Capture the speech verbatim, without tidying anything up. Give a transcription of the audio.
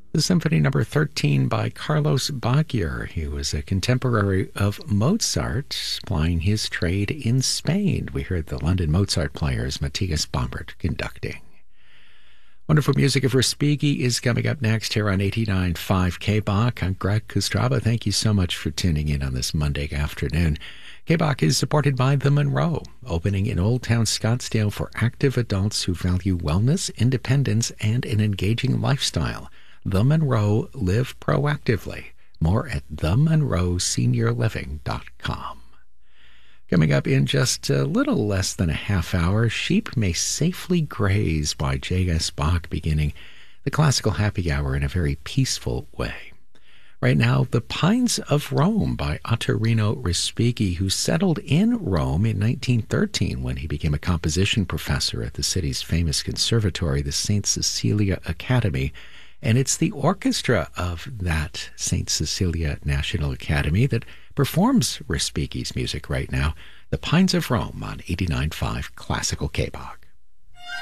The Symphony Number thirteen by Carlos Baguer. He was a contemporary of Mozart, plying his trade in Spain. We heard the London Mozart Players, Matthias Bombert, conducting. Wonderful music of Respighi is coming up next here on eighty-nine point five K B A C. I'm Greg Kostraba. Thank you so much for tuning in on this Monday afternoon. K B A C is supported by The Monroe, opening in Old Town Scottsdale for active adults who value wellness, independence, and an engaging lifestyle. The Monroe, live proactively. More at the monroe senior living dot com. Coming up in just a little less than a half hour, Sheep May Safely Graze by J S. Bach, beginning the classical happy hour in a very peaceful way. Right now, The Pines of Rome by Ottorino Respighi, who settled in Rome in nineteen thirteen when he became a composition professor at the city's famous conservatory, the Saint Cecilia Academy. And it's the orchestra of that Saint Cecilia National Academy that performs Respighi's music right now. The Pines of Rome on eighty-nine point five Classical K B A C.